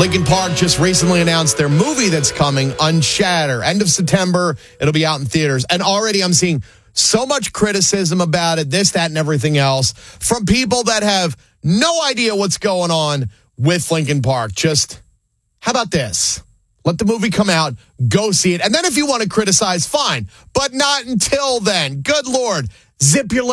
Linkin Park just recently announced their movie that's coming, Unshatter. End of September, it'll be out in theaters. And already I'm seeing so much criticism about it, this, that, and everything else, from people that have no idea what's going on with Linkin Park. Just, how about this? Let the movie come out, go see it. And then if you want to criticize, fine. But not until then. Good Lord. Zip your